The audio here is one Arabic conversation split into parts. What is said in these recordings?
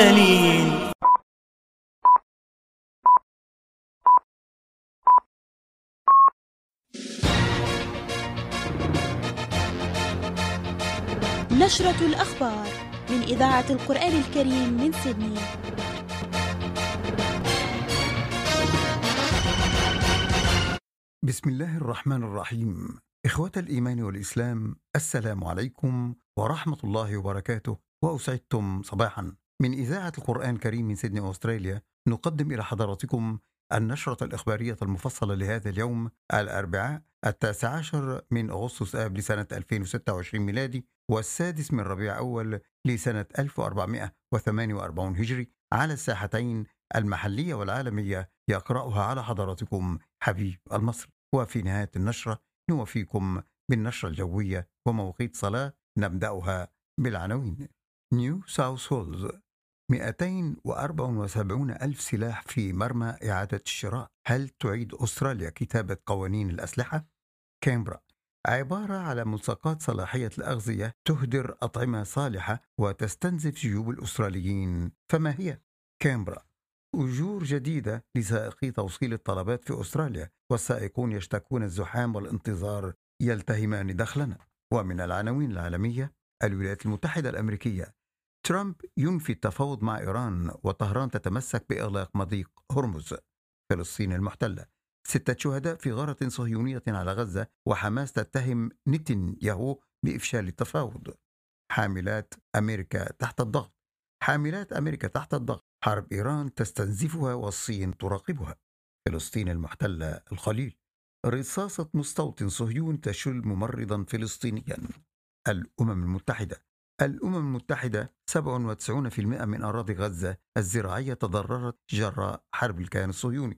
المرسلين. نشرة الأخبار من إذاعة القرآن الكريم من سيدني. بسم الله الرحمن الرحيم. إخوة الإيمان والإسلام، السلام عليكم ورحمة الله وبركاته، وأسعدتم صباحا. من إذاعة القرآن الكريم من سيدني أستراليا نقدم إلى حضراتكم النشرة الإخبارية المفصلة لهذا اليوم الأربعاء 19 من أغسطس آب لسنة 2026 ميلادي، والسادس من ربيع أول لسنة 1448 هجري، على الساحتين المحلية والعالمية. يقرأها على حضراتكم حبيب المصري. وفي نهاية النشرة نوفيكم بالنشرة الجوية ومواقيت صلاة. نبدأها بالعناوين. نيو ساوث ويلز 274 ألف سلاح في مرمى إعادة الشراء. هل تعيد أستراليا كتابة قوانين الأسلحة؟ كامبرا عبارة على ملصقات صلاحية الأغذية تهدر أطعمة صالحة وتستنزف جيوب الأستراليين، فما هي؟ كامبرا أجور جديدة لسائقي توصيل الطلبات في أستراليا، والسائقون يشتكون الزحام والانتظار يلتهمان دخلنا. ومن العناوين العالمية، الولايات المتحدة الأمريكية، ترامب ينفي التفاوض مع إيران، وطهران تتمسك بإغلاق مضيق هرمز. فلسطين المحتلة، 6 شهداء في غارة صهيونية على غزة، وحماس تتهم نتنياهو بإفشال التفاوض. حاملات أمريكا تحت الضغط. حاملات أمريكا تحت الضغط، حرب إيران تستنزفها والصين تراقبها. فلسطين المحتلة الخليل، رصاصة مستوطن صهيون تشل ممرضا فلسطينيا. الأمم المتحدة، الأمم المتحدة 97% من أراضي غزة الزراعية تضررت جراء حرب الكيان الصهيوني.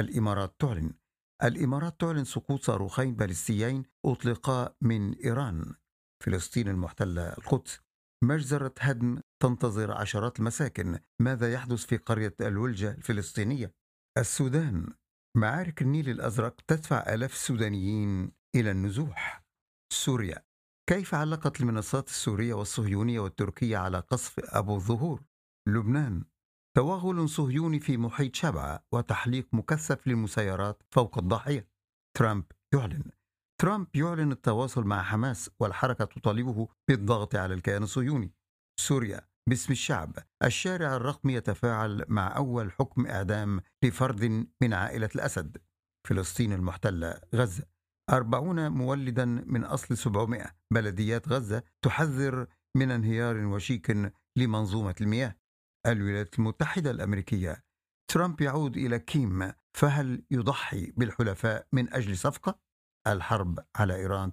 الإمارات تعلن سقوط صاروخين باليستيين أطلقا من إيران. فلسطين المحتلة القدس، مجزرة هدم تنتظر عشرات المساكن. ماذا يحدث في قرية الولجة الفلسطينية؟ السودان، معارك النيل الأزرق تدفع آلاف السودانيين إلى النزوح. سوريا، كيف علقت المنصات السورية والصهيونية والتركية على قصف أبو الظهور؟ لبنان، توغل صهيوني في محيط شبعة وتحليق مكثف للمسيرات فوق الضاحية. ترامب يعلن التواصل مع حماس، والحركة تطالبه بالضغط على الكيان الصهيوني. سوريا، باسم الشعب، الشارع الرقمي يتفاعل مع أول حكم إعدام لفرد من عائلة الأسد. فلسطين المحتلة غزة، 40 مولدا من أصل 700. بلديات غزة تحذر من انهيار وشيك لمنظومة المياه. الولايات المتحدة الأمريكية، ترامب يعود إلى كيم، فهل يضحي بالحلفاء من أجل صفقة؟ الحرب على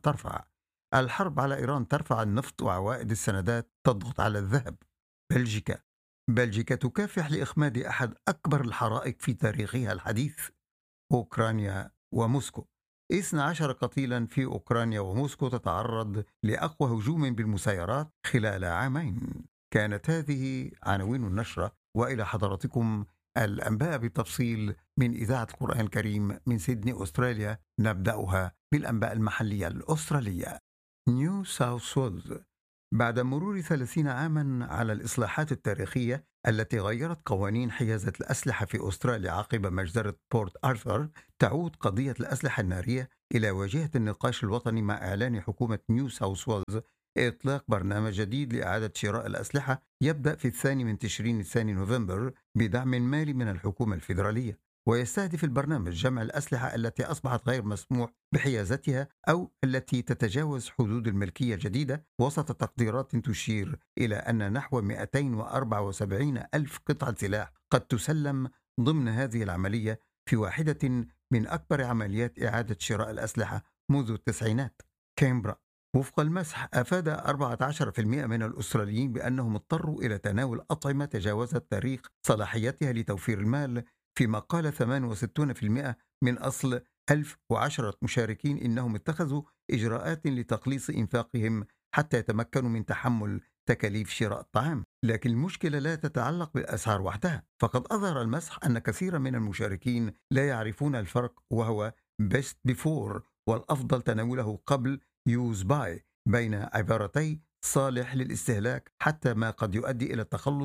إيران ترفع النفط وعوائد السندات تضغط على الذهب. بلجيكا تكافح لإخماد أحد أكبر الحرائق في تاريخها الحديث. أوكرانيا وموسكو، 12 قتيلا في أوكرانيا، وموسكو تتعرض لأقوى هجوم بالمسيرات خلال عامين. كانت هذه عناوين النشرة، وإلى حضراتكم الأنباء بالتفصيل من إذاعة القرآن الكريم من سيدني أستراليا. نبدأها بالأنباء المحلية الأسترالية. نيو ساوث ويلز، بعد مرور 30 عاما على الإصلاحات التاريخية التي غيرت قوانين حيازة الأسلحة في أستراليا عقب مجزرة بورت آرثر، تعود قضية الأسلحة النارية إلى واجهة النقاش الوطني، مع إعلان حكومة نيو ساوث ويلز إطلاق برنامج جديد لإعادة شراء الأسلحة يبدأ في 2 من تشرين الثاني نوفمبر بدعم مالي من الحكومة الفيدرالية. ويستهدف البرنامج جمع الأسلحة التي أصبحت غير مسموح بحيازتها أو التي تتجاوز حدود الملكية الجديدة، وسط تقديرات تشير إلى أن نحو 274 ألف قطعة سلاح قد تسلم ضمن هذه العملية، في واحدة من أكبر عمليات إعادة شراء الأسلحة منذ التسعينات. كامبرا، وفق المسح، أفاد 14% من الأستراليين بأنهم اضطروا إلى تناول أطعمة تجاوزت تاريخ صلاحيتها لتوفير المال، فيما قال 68% من أصل 1010 مشاركين إنهم اتخذوا إجراءات لتقليص إنفاقهم حتى يتمكنوا من تحمل تكاليف شراء الطعام. لكن المشكلة لا تتعلق بالأسعار وحدها، فقد أظهر المسح أن كثيرا من المشاركين لا يعرفون الفرق، وهو best before والأفضل تناوله قبل use by، بين عبارتي صالح للاستهلاك، حتى ما قد يؤدي إلى التخلص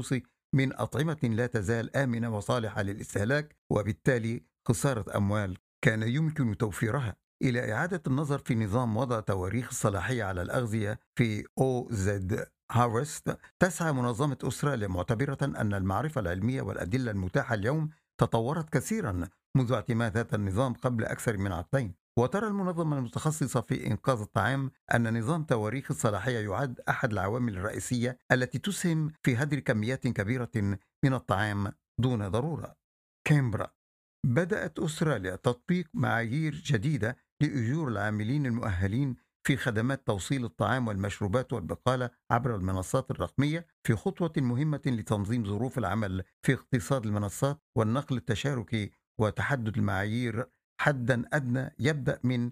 من أطعمة لا تزال آمنة وصالحة للاستهلاك، وبالتالي خسارة أموال كان يمكن توفيرها، إلى إعادة النظر في نظام وضع تواريخ الصلاحية على الأغذية في OZ هارفست. تسعى منظمة أستراليا معتبرة أن المعرفة العلمية والأدلة المتاحة اليوم تطورت كثيرا منذ اعتماد هذا النظام قبل أكثر من عقدين. وترى المنظمة المتخصصة في إنقاذ الطعام أن نظام تواريخ الصلاحية يعد أحد العوامل الرئيسية التي تسهم في هدر كميات كبيرة من الطعام دون ضرورة. كامبرا. بدأت أستراليا تطبيق معايير جديدة لأجور العاملين المؤهلين في خدمات توصيل الطعام والمشروبات والبقالة عبر المنصات الرقمية، في خطوة مهمة لتنظيم ظروف العمل في اقتصاد المنصات والنقل التشاركي وتحدد المعايير. حدا أدنى يبدأ من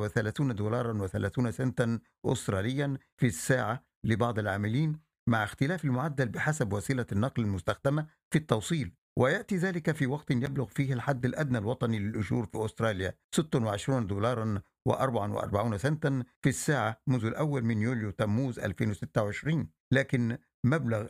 $31.30 أستراليا في الساعة لبعض العاملين، مع اختلاف المعدل بحسب وسيلة النقل المستخدمة في التوصيل. ويأتي ذلك في وقت يبلغ فيه الحد الأدنى الوطني للأجور في أستراليا $26.44 في الساعة منذ الأول من يوليو تموز 2026، لكن مبلغ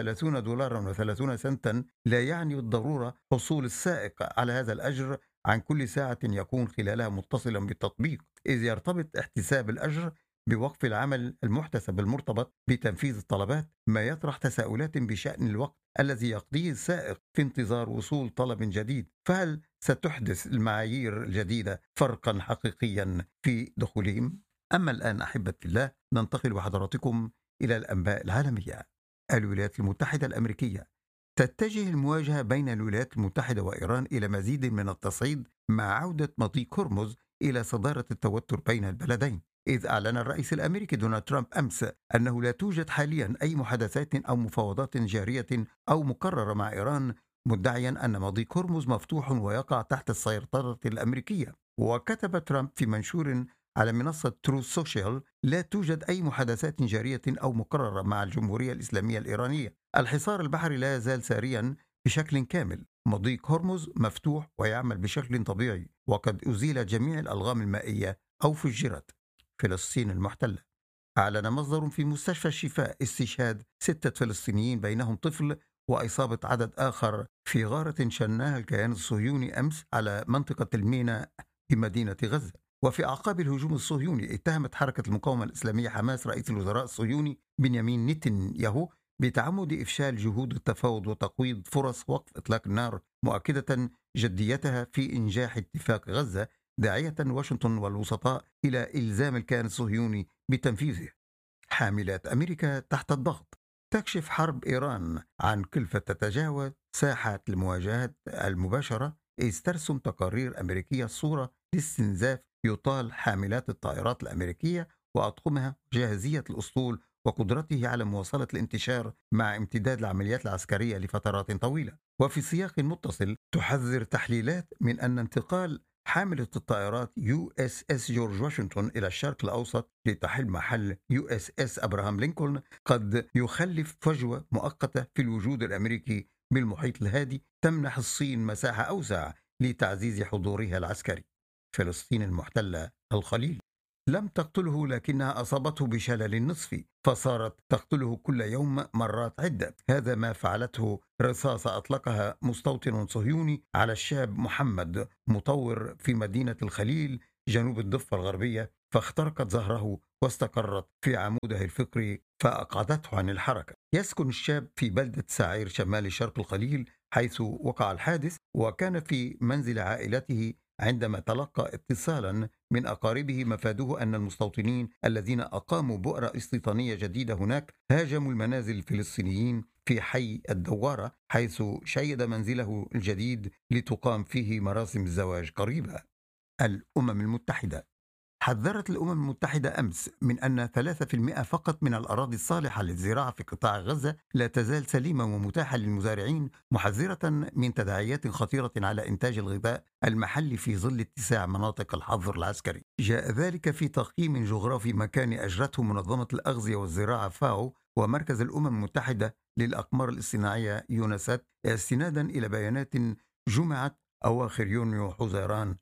$31.30 لا يعني بالضرورة حصول السائق على هذا الأجر عن كل ساعة يكون خلالها متصلا بالتطبيق، إذ يرتبط احتساب الأجر بوقف العمل المحتسب المرتبط بتنفيذ الطلبات، ما يطرح تساؤلات بشأن الوقت الذي يقضيه السائق في انتظار وصول طلب جديد. فهل ستحدث المعايير الجديدة فرقا حقيقيا في دخولهم؟ أما الآن أحبة الله، ننتقل بحضراتكم إلى الأنباء العالمية. الولايات المتحدة الأمريكية تتجه المواجهة بين الولايات المتحدة وإيران إلى مزيد من التصعيد مع عودة مضيق هرمز إلى صدارة التوتر بين البلدين، إذ أعلن الرئيس الأمريكي دونالد ترامب أمس أنه لا توجد حاليا أي محادثات أو مفاوضات جارية أو مقررة مع إيران، مدعيا أن مضيق هرمز مفتوح ويقع تحت السيطرة الأمريكية. وكتب ترامب في منشور على منصة تروث سوشيال: لا توجد أي محادثات جارية أو مقررة مع الجمهورية الإسلامية الإيرانية. الحصار البحري لا يزال ساريا بشكل كامل. مضيق هرمز مفتوح ويعمل بشكل طبيعي، وقد أزيل جميع الألغام المائية أو فجرت. فلسطين المحتلة. أعلن مصدر في مستشفى الشفاء استشهاد 6 فلسطينيين بينهم طفل وإصابة عدد آخر في غارة شناها الكيان الصهيوني أمس على منطقة الميناء بمدينة غزة. وفي أعقاب الهجوم الصهيوني اتهمت حركة المقاومة الإسلامية حماس رئيس الوزراء الصهيوني بنيامين نتنياهو بتعمد إفشال جهود التفاوض وتقويض فرص وقف إطلاق النار، مؤكدة جديتها في إنجاح اتفاق غزة، داعية واشنطن والوسطاء إلى إلزام الكيان الصهيوني بتنفيذه. حاملات أمريكا تحت الضغط. تكشف حرب إيران عن كلفة تتجاوز ساحات المواجهات المباشرة، إذ ترسم تقارير أمريكية صورة لاستنزاف يطال حاملات الطائرات الأمريكية وأطقمها، جاهزية الأسطول وقدرته على مواصلة الانتشار مع امتداد العمليات العسكرية لفترات طويلة. وفي سياق متصل، تحذر تحليلات من أن انتقال حاملة الطائرات USS جورج واشنطن إلى الشرق الأوسط لتحل محل USS أبراهام لينكولن قد يخلف فجوة مؤقتة في الوجود الأمريكي بالمحيط الهادي، تمنح الصين مساحة أوسع لتعزيز حضورها العسكري. فلسطين المحتلة. الخليل. لم تقتله لكنها أصابته بشلل نصفي، فصارت تقتله كل يوم مرات عدة. هذا ما فعلته رصاصة أطلقها مستوطن صهيوني على الشاب محمد مطور في مدينة الخليل جنوب الضفة الغربية، فاخترقت ظهره واستقرت في عموده الفقري فأقعدته عن الحركة. يسكن الشاب في بلدة سعير شمال شرق الخليل حيث وقع الحادث، وكان في منزل عائلته عندما تلقى اتصالا من أقاربه مفاده أن المستوطنين الذين أقاموا بؤرة استيطانية جديدة هناك هاجموا المنازل الفلسطينيين في حي الدوارة، حيث شيد منزله الجديد لتقام فيه مراسم الزواج قريبة. الأمم المتحدة. حذرت الأمم المتحدة أمس من أن 3% فقط من الأراضي الصالحة للزراعة في قطاع غزة لا تزال سليمة ومتاحة للمزارعين، محذرة من تداعيات خطيرة على إنتاج الغذاء المحلي في ظل اتساع مناطق الحظر العسكري. جاء ذلك في تقييم جغرافي مكاني أجرته منظمة الأغذية والزراعة FAO ومركز الأمم المتحدة للأقمار الاصطناعية يونسات، استنادا إلى بيانات جمعت أواخر يونيو حزيران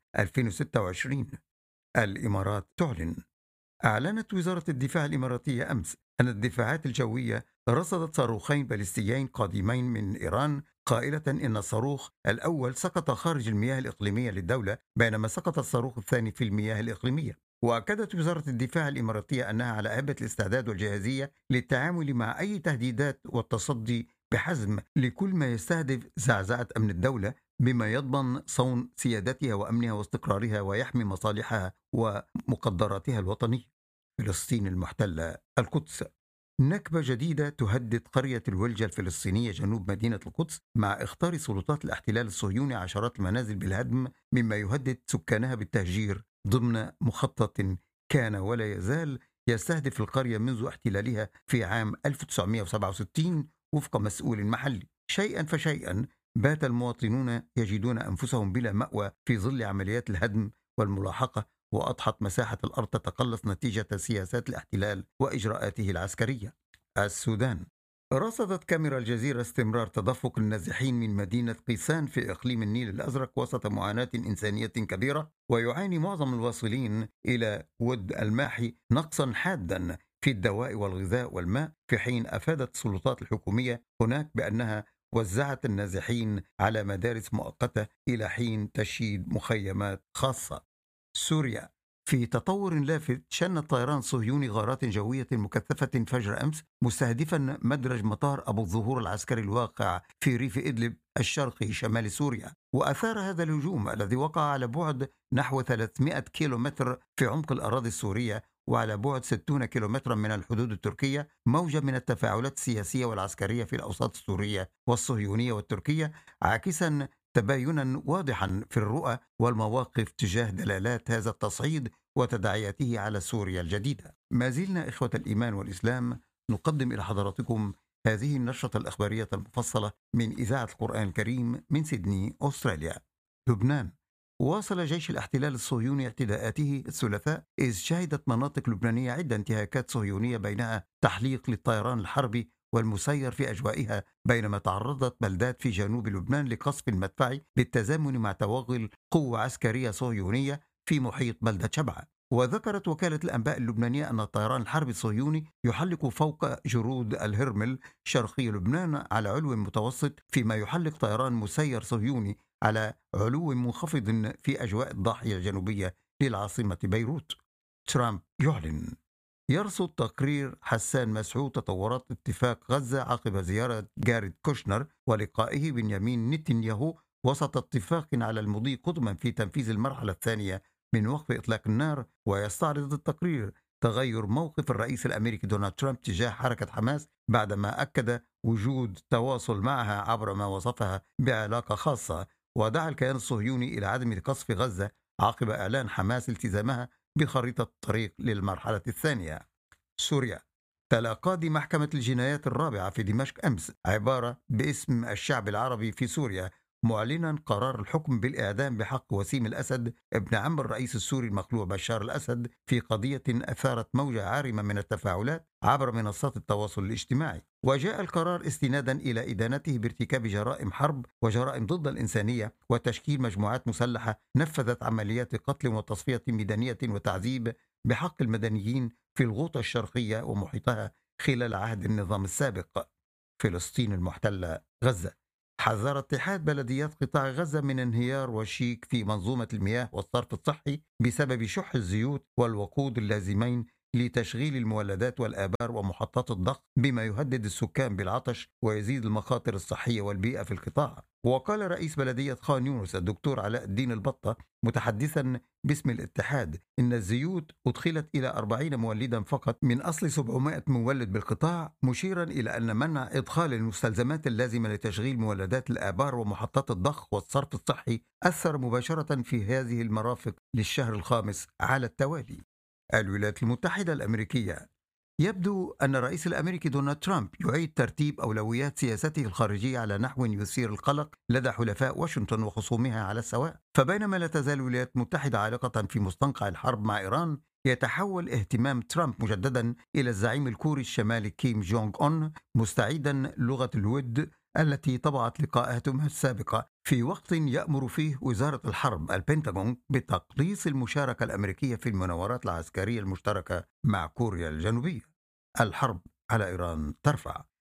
2026. الإمارات تعلن. أعلنت وزارة الدفاع الإماراتية أمس أن الدفاعات الجوية رصدت صاروخين باليستيين قادمين من إيران، قائلة إن الصاروخ الأول سقط خارج المياه الإقليمية للدولة، بينما سقط الصاروخ الثاني في المياه الإقليمية. وأكدت وزارة الدفاع الإماراتية أنها على أهبة الاستعداد والجاهزية للتعامل مع أي تهديدات والتصدي بحزم لكل ما يستهدف زعزعة أمن الدولة، بما يضمن صون سيادتها وأمنها واستقرارها ويحمي مصالحها ومقدراتها الوطنية. فلسطين المحتلة، القدس. نكبة جديدة تهدد قرية الولجة الفلسطينية جنوب مدينة القدس، مع إخطار سلطات الاحتلال الصهيوني عشرات المنازل بالهدم، مما يهدد سكانها بالتهجير ضمن مخطط كان ولا يزال يستهدف القرية منذ احتلالها في عام 1967 وفق مسؤول محلي. شيئا فشيئا بات المواطنون يجدون أنفسهم بلا مأوى في ظل عمليات الهدم والملاحقة، وأضحت مساحة الأرض تتقلص نتيجة سياسات الاحتلال وإجراءاته العسكرية. السودان. رصدت كاميرا الجزيرة استمرار تدفق النازحين من مدينة قيسان في إقليم النيل الأزرق وسط معاناة إنسانية كبيرة، ويعاني معظم الواصلين إلى ود الماحي نقصا حادا في الدواء والغذاء والماء، في حين أفادت السلطات الحكومية هناك بأنها وزعت النازحين على مدارس مؤقتة إلى حين تشييد مخيمات خاصة. سوريا. في تطور لافت، شن الطيران الصهيوني غارات جوية مكثفة فجر أمس مستهدفا مدرج مطار أبو الظهور العسكري الواقع في ريف إدلب الشرقي شمال سوريا. وأثار هذا الهجوم الذي وقع على بعد نحو 300 كيلومتر في عمق الأراضي السورية وعلى بعد 60 كيلومترا من الحدود التركية موجة من التفاعلات السياسية والعسكرية في الأوساط السورية والصهيونية والتركية، عاكسا تباينا واضحا في الرؤى والمواقف تجاه دلالات هذا التصعيد وتداعياته على سوريا الجديدة. ما زلنا إخوة الإيمان والإسلام نقدم إلى حضراتكم هذه النشرة الأخبارية المفصلة من إذاعة القرآن الكريم من سيدني، أستراليا. لبنان. واصل جيش الاحتلال الصهيوني اعتداءاته الثلاثاء، إذ شهدت مناطق لبنانية عدة انتهاكات صهيونية، بينها تحليق للطيران الحربي والمسير في أجوائها، بينما تعرضت بلدات في جنوب لبنان لقصف مدفعي بالتزامن مع توغل قوة عسكرية صهيونية في محيط بلدة شبعة. وذكرت وكالة الأنباء اللبنانية أن الطيران الحربي الصهيوني يحلق فوق جرود الهرمل شرقي لبنان على علو متوسط، فيما يحلق طيران مسير صهيوني على علو منخفض في أجواء الضاحية الجنوبية للعاصمة بيروت. ترامب يعلن. يرصد تقرير حسان مسعود تطورات اتفاق غزة عقب زيارة جاريد كوشنر ولقائه بنيامين نتنياهو، وسط اتفاق على المضي قدما في تنفيذ المرحلة الثانية من وقف إطلاق النار. ويستعرض التقرير تغير موقف الرئيس الأمريكي دونالد ترامب تجاه حركة حماس بعدما أكد وجود تواصل معها عبر ما وصفها بعلاقة خاصة، ودعا الكيان الصهيوني إلى عدم قصف غزة عقب إعلان حماس التزامها بخريطة الطريق للمرحلة الثانية. سوريا. تلا قاضي محكمة الجنايات الرابعة في دمشق أمس عبارة باسم الشعب العربي في سوريا، معلنا قرار الحكم بالإعدام بحق وسيم الأسد ابن عم الرئيس السوري المخلوع بشار الأسد في قضية أثارت موجة عارمة من التفاعلات عبر منصات التواصل الاجتماعي. وجاء القرار استنادا إلى إدانته بارتكاب جرائم حرب وجرائم ضد الإنسانية وتشكيل مجموعات مسلحة نفذت عمليات قتل وتصفية ميدانية وتعذيب بحق المدنيين في الغوطة الشرقية ومحيطها خلال عهد النظام السابق. فلسطين المحتلة، غزة. حذر اتحاد بلديات قطاع غزة من انهيار وشيك في منظومة المياه والصرف الصحي بسبب شح الزيوت والوقود اللازمين لتشغيل المولدات والآبار ومحطات الضغط، بما يهدد السكان بالعطش ويزيد المخاطر الصحية والبيئة في القطاع. وقال رئيس بلدية خان يونس الدكتور علاء الدين البطة متحدثا باسم الاتحاد إن الزيوت أدخلت إلى 40 مولدا فقط من أصل 700 مولد بالقطاع، مشيرا إلى أن منع إدخال المستلزمات اللازمة لتشغيل مولدات الآبار ومحطات الضخ والصرف الصحي أثر مباشرة في هذه المرافق للشهر الخامس على التوالي. الولايات المتحدة الأمريكية. يبدو أن الرئيس الأمريكي دونالد ترامب يعيد ترتيب أولويات سياسته الخارجية على نحو يثير القلق لدى حلفاء واشنطن وخصومها على السواء. فبينما لا تزال الولايات المتحدة عالقة في مستنقع الحرب مع إيران، يتحول اهتمام ترامب مجددا إلى الزعيم الكوري الشمالي كيم جونغ أون، مستعيدا لغة الود التي طبعت لقاءاتهم السابقة في وقت يأمر فيه وزارة الحرب البنتاغون بتقليص المشاركة الأمريكية في المناورات العسكرية المشتركة مع كوريا الجنوبية. الحرب على إيران ترفع.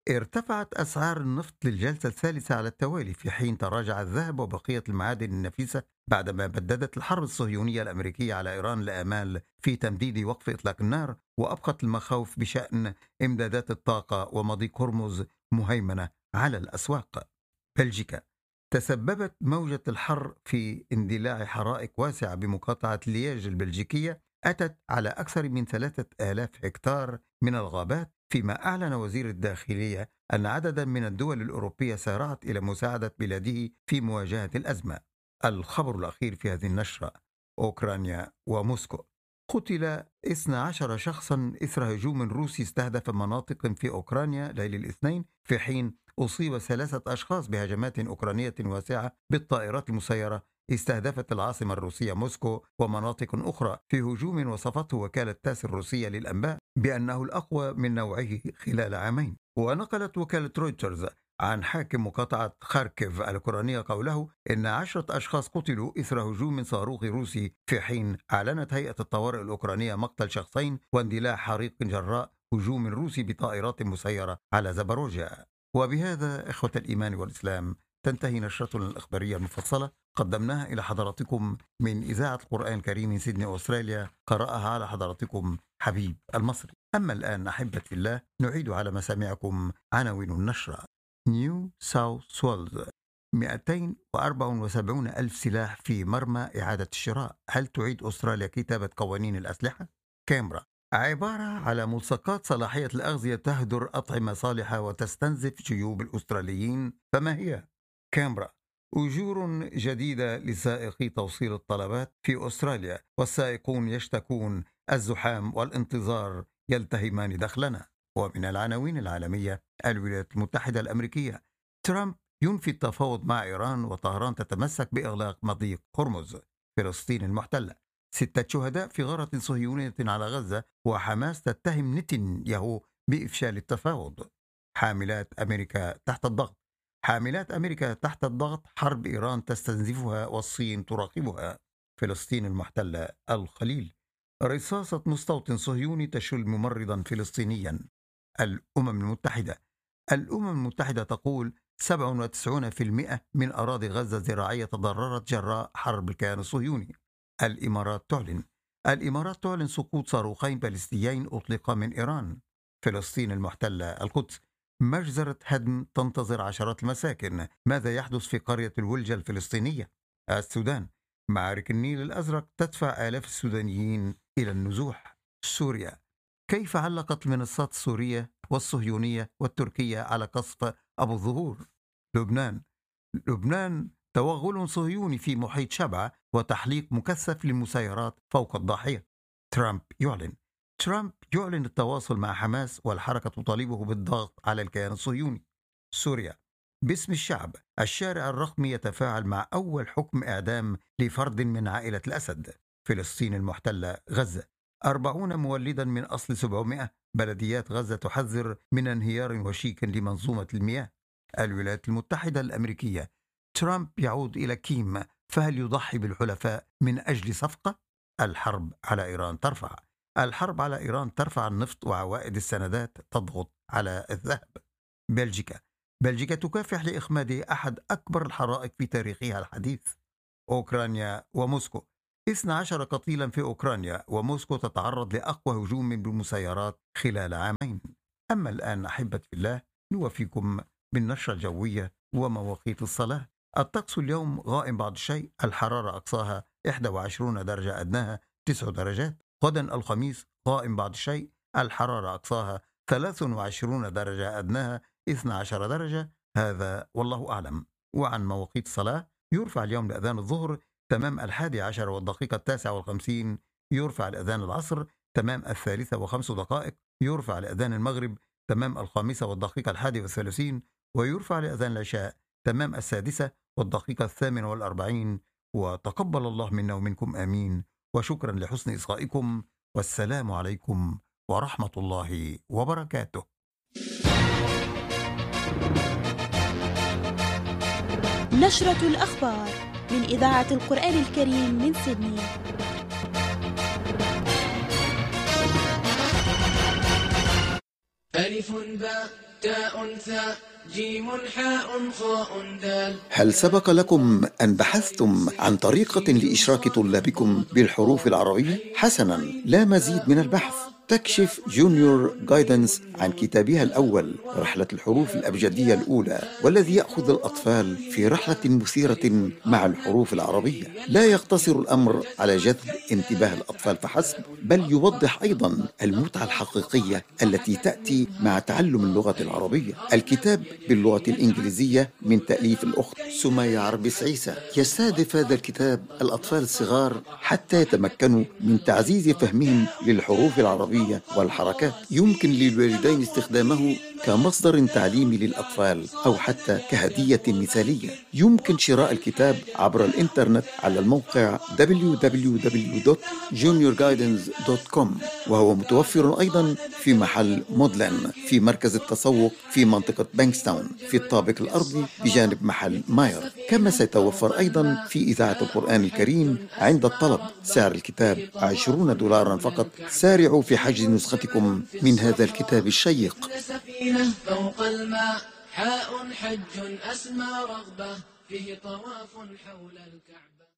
ارتفعت أسعار النفط للجلسة الثالثة على التوالي، في حين تراجع الذهب وبقية المعادن النفيسة بعدما بددت الحرب الصهيونية الأمريكية على إيران الآمال في تمديد وقف إطلاق النار، وأبقت المخاوف بشأن إمدادات الطاقة ومضيق هرمز مهيمنة على الأسواق. بلجيكا: تسببت موجة الحر في اندلاع حرائق واسعة بمقاطعة لياج البلجيكية أتت على أكثر من 3000 هكتار من الغابات، فيما أعلن وزير الداخلية أن عددا من الدول الأوروبية سارعت إلى مساعدة بلاده في مواجهة الأزمة. الخبر الأخير في هذه النشرة: أوكرانيا وموسكو. قتل 12 شخصا إثر هجوم روسي استهدف مناطق في أوكرانيا ليل الاثنين، في حين أصيب 3 أشخاص بهجمات أوكرانية واسعة بالطائرات المسيرة استهدفت العاصمة الروسية موسكو ومناطق أخرى، في هجوم وصفته وكالة تاس الروسية للأنباء بأنه الأقوى من نوعه خلال عامين. ونقلت وكالة رويترز عن حاكم مقاطعة خاركيف الأوكرانية قوله إن 10 أشخاص قتلوا إثر هجوم صاروخي روسي، في حين أعلنت هيئة الطوارئ الأوكرانية مقتل شخصين واندلاع حريق جراء هجوم روسي بطائرات مسيرة على زاباروجيا. وبهذا إخوة الإيمان والإسلام تنتهي نشرتنا الإخبارية المفصلة، قدمناها إلى حضراتكم من إذاعة القرآن الكريم من سيدني أستراليا، قرأها على حضراتكم حبيب المصري. أما الآن أحبتي الله، نعيد على مسامعكم عناوين النشرة. نيو ساوث ويلز: 274 ألف سلاح في مرمى إعادة الشراء، هل تعيد أستراليا كتابة قوانين الأسلحة؟ كامبرا: عبارة على ملصقات صلاحية الأغذية تهدر أطعمة صالحة وتستنزف جيوب الأستراليين، فما هي؟ كامبرا: أجور جديدة لسائقي توصيل الطلبات في أستراليا، والسائقون يشتكون الزحام والانتظار يلتهمان دخلنا. ومن العناوين العالمية: الولايات المتحدة الأمريكية: ترامب ينفي التفاوض مع إيران وطهران تتمسك بإغلاق مضيق هرمز. فلسطين المحتلة: 6 شهداء في غارة صهيونية على غزة، وحماس تتهم نتنياهو بإفشال التفاوض. حاملات أمريكا تحت الضغط: حاملات أمريكا تحت الضغط، حرب إيران تستنزفها والصين تراقبها. فلسطين المحتلة الخليل: رصاصة مستوطن صهيوني تشل ممرضا فلسطينيا. الأمم المتحدة: الأمم المتحدة تقول 97% من أراضي غزة الزراعية تضررت جراء حرب الكيان الصهيوني. الإمارات تعلن سقوط صاروخين باليستيين أطلقا من إيران. فلسطين المحتلة القدس: مجزرة هدم تنتظر عشرات المساكن، ماذا يحدث في قرية الولجة الفلسطينية؟ السودان: معارك النيل الأزرق تدفع آلاف السودانيين إلى النزوح. سوريا: كيف علقت المنصات السورية والصهيونية والتركية على قصف أبو الظهور؟ لبنان: توغل صهيوني في محيط شبعة وتحليق مكثف للمسيرات فوق الضاحية. ترامب يعلن التواصل مع حماس والحركة تطالبه بالضغط على الكيان الصهيوني. سوريا: باسم الشعب، الشارع الرقمي يتفاعل مع أول حكم إعدام لفرد من عائلة الأسد. فلسطين المحتلة غزة: 40 مولدا من أصل 700، بلديات غزة تحذر من انهيار وشيك لمنظومة المياه. الولايات المتحدة الأمريكية: ترامب يعود إلى كيم، فهل يضحي بالحلفاء من أجل صفقة؟ الحرب على إيران ترفع النفط وعوائد السندات تضغط على الذهب. بلجيكا تكافح لإخماد أحد أكبر الحرائق في تاريخها الحديث. أوكرانيا وموسكو: 12 قتيلا في أوكرانيا، وموسكو تتعرض لأقوى هجوم بالمسيرات خلال عامين. أما الآن أحبتي الله، نوفيكم بالنشرة الجوية ومواقيت الصلاة. الطقس اليوم غائم بعض الشيء، الحرارة أقصاها 21 درجة، أدناها 9 درجات. غدا الخميس غائم بعض الشيء، الحرارة أقصاها 23 درجة، أدناها 12 درجة. هذا والله أعلم. وعن مواقيت الصلاة: يرفع اليوم لأذان الظهر تمام 11 والدقيقة 59، يرفع لأذان العصر تمام 3:05، يرفع لأذان المغرب تمام 5 والدقيقة 31، ويرفع لأذان العشاء تمام 6 والدقيقة 48. وتقبل الله منا ومنكم آمين، وشكرا لحسن إصغائكم، والسلام عليكم ورحمة الله وبركاته. نشرة الأخبار من إذاعة القرآن الكريم من سيدني. ألف باء تاء ثاء جيم حاء خاء دال. هل سبق لكم أن بحثتم عن طريقة لإشراك طلابكم بالحروف العربية؟ حسناً، لا مزيد من البحث. تكشف جونيور جايدنس عن كتابها الأول رحلة الحروف الأبجدية الأولى، والذي يأخذ الأطفال في رحلة مثيرة مع الحروف العربية. لا يقتصر الأمر على جذب انتباه الأطفال فحسب، بل يوضح أيضا المتعة الحقيقية التي تأتي مع تعلم اللغة العربية. الكتاب باللغة الإنجليزية من تأليف الأخت سمية عربس عيسى. يستهدف هذا الكتاب الأطفال الصغار حتى يتمكنوا من تعزيز فهمهم للحروف العربية والحركات. يمكن للوالدين استخدامه كمصدر تعليمي للأطفال أو حتى كهدية مثالية. يمكن شراء الكتاب عبر الإنترنت على الموقع www.juniorguidance.com، وهو متوفر أيضا في محل مودلان في مركز التسوق في منطقة بانكستاون في الطابق الأرضي بجانب محل ماير. كما سيتوفر أيضا في إذاعة القرآن الكريم عند الطلب. سعر الكتاب $20 فقط. سارعوا في حجز نسختكم من هذا الكتاب الشيق. سفينة فوق الماء حاء حج أسمى رغبة فيه طواف حول الكعبة.